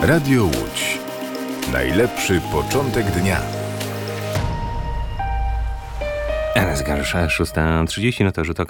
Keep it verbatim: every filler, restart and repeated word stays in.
Radio Łódź. Najlepszy początek dnia. Zegar szósta trzydzieści, no to rzut oka